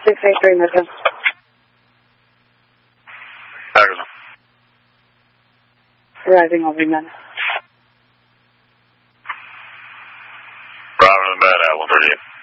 683 Metro. Ferguson. Arriving over man. Bravo to the bed at 138.